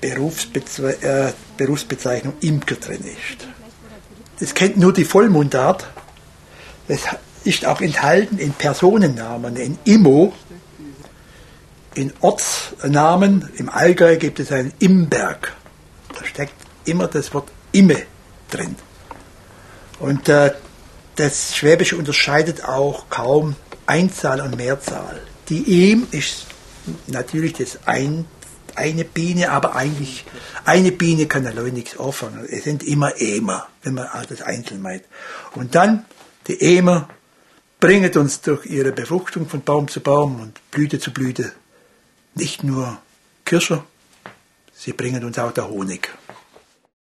Berufsbezeichnung Imker drin ist. Das kennt nur die Vollmundart. Das ist auch enthalten in Personennamen, in Immo, in Ortsnamen. Im Allgäu gibt es einen Imberg. Da steckt immer das Wort Imme drin. Und das Schwäbische unterscheidet auch kaum Einzahl und Mehrzahl. Die Ehm ist natürlich das eine Biene, aber eigentlich eine Biene kann allein nichts anfangen. Es sind immer Emer, wenn man das einzeln meint. Und dann, die Emer bringen uns durch ihre Befruchtung von Baum zu Baum und Blüte zu Blüte nicht nur Kirsche, sie bringen uns auch der Honig.